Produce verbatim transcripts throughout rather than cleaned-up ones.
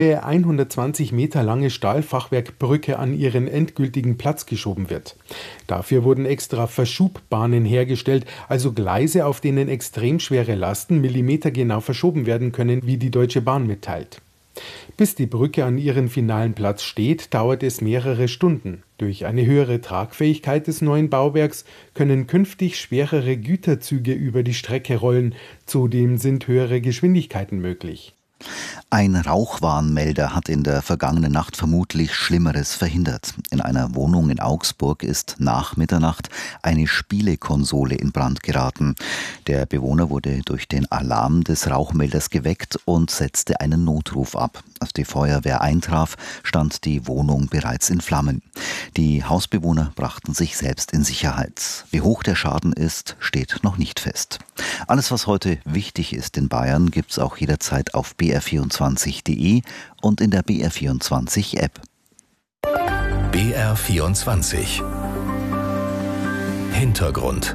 hundertzwanzig Meter lange Stahlfachwerkbrücke an ihren endgültigen Platz geschoben wird. Dafür wurden extra Verschubbahnen hergestellt, also Gleise, auf denen extrem schwere Lasten millimetergenau verschoben werden können, wie die Deutsche Bahn mitteilt. Bis die Brücke an ihren finalen Platz steht, dauert es mehrere Stunden. Durch eine höhere Tragfähigkeit des neuen Bauwerks können künftig schwerere Güterzüge über die Strecke rollen. Zudem sind höhere Geschwindigkeiten möglich. Ein Rauchwarnmelder hat in der vergangenen Nacht vermutlich Schlimmeres verhindert. In einer Wohnung in Augsburg ist nach Mitternacht eine Spielekonsole in Brand geraten. Der Bewohner wurde durch den Alarm des Rauchmelders geweckt und setzte einen Notruf ab. Als die Feuerwehr eintraf, stand die Wohnung bereits in Flammen. Die Hausbewohner brachten sich selbst in Sicherheit. Wie hoch der Schaden ist, steht noch nicht fest. Alles, was heute wichtig ist in Bayern, gibt's auch jederzeit auf b r vierundzwanzig punkt de und in der B R vierundzwanzig App. B R vierundzwanzig Hintergrund.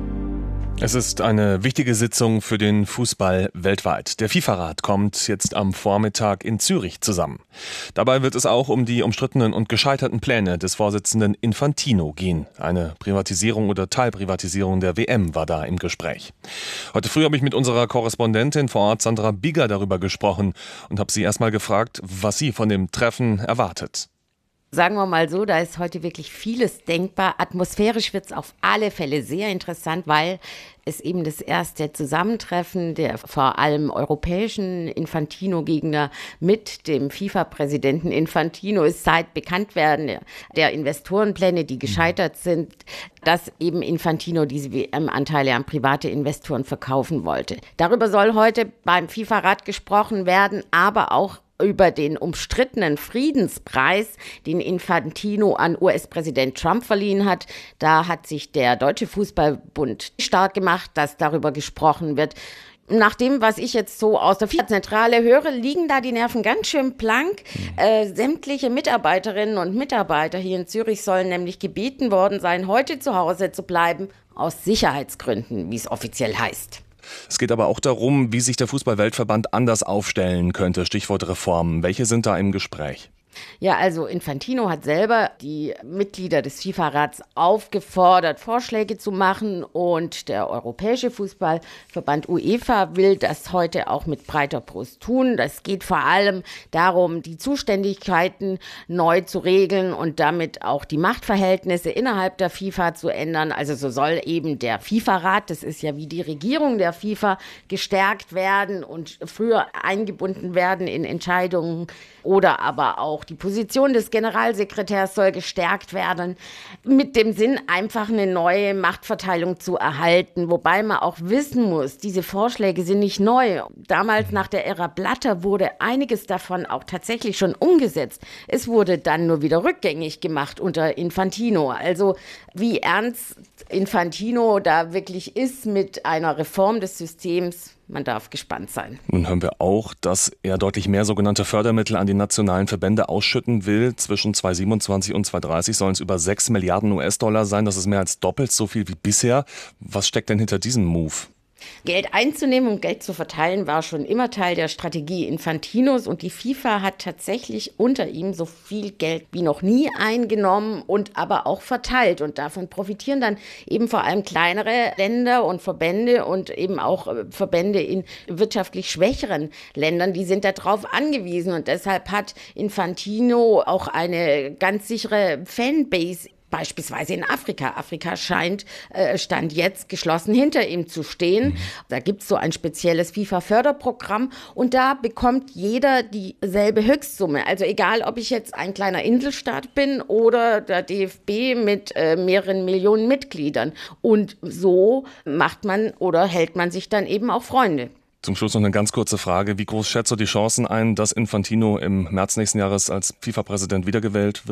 Es ist eine wichtige Sitzung für den Fußball weltweit. Der FIFA-Rat kommt jetzt am Vormittag in Zürich zusammen. Dabei wird es auch um die umstrittenen und gescheiterten Pläne des Vorsitzenden Infantino gehen. Eine Privatisierung oder Teilprivatisierung der W M war da im Gespräch. Heute früh habe ich mit unserer Korrespondentin vor Ort, Sandra Bigger, darüber gesprochen und habe sie erstmal gefragt, was sie von dem Treffen erwartet. Sagen wir mal so, da ist heute wirklich vieles denkbar. Atmosphärisch wird es auf alle Fälle sehr interessant, weil es eben das erste Zusammentreffen der vor allem europäischen Infantino-Gegner mit dem FIFA-Präsidenten Infantino ist seit Bekanntwerden der Investorenpläne, die gescheitert sind, dass eben Infantino diese W M-Anteile an private Investoren verkaufen wollte. Darüber soll heute beim FIFA-Rat gesprochen werden, aber auch über den umstrittenen Friedenspreis, den Infantino an U S-Präsident Trump verliehen hat. Da hat sich der Deutsche Fußballbund stark gemacht, dass darüber gesprochen wird. Nach dem, was ich jetzt so aus der FIFA-Zentrale höre, liegen da die Nerven ganz schön blank. Äh, sämtliche Mitarbeiterinnen und Mitarbeiter hier in Zürich sollen nämlich gebeten worden sein, heute zu Hause zu bleiben, aus Sicherheitsgründen, wie es offiziell heißt. Es geht aber auch darum, wie sich der Fußball-Weltverband anders aufstellen könnte. Stichwort Reformen. Welche sind da im Gespräch? Ja, also Infantino hat selber die Mitglieder des FIFA-Rats aufgefordert, Vorschläge zu machen, und der Europäische Fußballverband UEFA will das heute auch mit breiter Brust tun. Das geht vor allem darum, die Zuständigkeiten neu zu regeln und damit auch die Machtverhältnisse innerhalb der FIFA zu ändern. Also so soll eben der FIFA-Rat, das ist ja wie die Regierung der FIFA, gestärkt werden und früher eingebunden werden in Entscheidungen, oder aber auch die Position des Generalsekretärs soll gestärkt werden, mit dem Sinn, einfach eine neue Machtverteilung zu erhalten. Wobei man auch wissen muss, diese Vorschläge sind nicht neu. Damals nach der Ära Blatter wurde einiges davon auch tatsächlich schon umgesetzt. Es wurde dann nur wieder rückgängig gemacht unter Infantino. Also wie ernst Infantino da wirklich ist mit einer Reform des Systems, man darf gespannt sein. Nun hören wir auch, dass er deutlich mehr sogenannte Fördermittel an die nationalen Verbände ausschütten will. Zwischen zweitausendsiebenundzwanzig und zweitausenddreißig sollen es über sechs Milliarden U S-Dollar sein. Das ist mehr als doppelt so viel wie bisher. Was steckt denn hinter diesem Move? Geld einzunehmen und Geld zu verteilen war schon immer Teil der Strategie Infantinos, und die FIFA hat tatsächlich unter ihm so viel Geld wie noch nie eingenommen und aber auch verteilt, und davon profitieren dann eben vor allem kleinere Länder und Verbände und eben auch Verbände in wirtschaftlich schwächeren Ländern, die sind darauf angewiesen, und deshalb hat Infantino auch eine ganz sichere Fanbase. Beispielsweise in Afrika. Afrika scheint, äh, stand jetzt geschlossen hinter ihm zu stehen. Mhm. Da gibt es so ein spezielles FIFA-Förderprogramm, und da bekommt jeder dieselbe Höchstsumme. Also egal, ob ich jetzt ein kleiner Inselstaat bin oder der D F B mit äh, mehreren Millionen Mitgliedern. Und so macht man oder hält man sich dann eben auch Freunde. Zum Schluss noch eine ganz kurze Frage. Wie groß schätzt du die Chancen ein, dass Infantino im März nächsten Jahres als FIFA-Präsident wiedergewählt wird?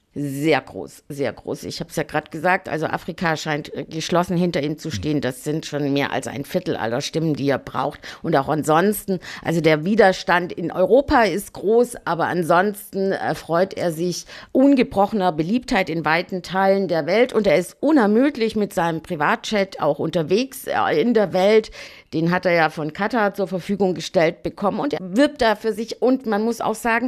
Sehr groß, sehr groß. Ich habe es ja gerade gesagt, also Afrika scheint geschlossen hinter ihm zu stehen. Das sind schon mehr als ein Viertel aller Stimmen, die er braucht. Und auch ansonsten, also der Widerstand in Europa ist groß, aber ansonsten erfreut er sich ungebrochener Beliebtheit in weiten Teilen der Welt. Und er ist unermüdlich mit seinem Privatjet auch unterwegs in der Welt. Den hat er ja von Katar zur Verfügung gestellt bekommen und er wirbt da für sich. Und man muss auch sagen,